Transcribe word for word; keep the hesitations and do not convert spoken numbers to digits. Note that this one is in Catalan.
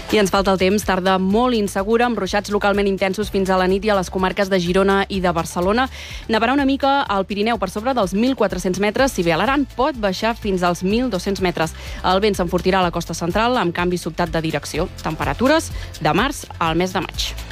I ens falta el temps, tarda molt insegura, amb ruixats localment intensos fins a la nit i a les comarques de Girona i de Barcelona. Nevarà una mica al Pirineu per sobre dels mil quatre-cents metres, si bé a l'Aran pot baixar fins als mil dos-cents metres. El vent s'enfortirà a la costa central amb canvi sobtat de direcció. Temperatures de març al mes de maig.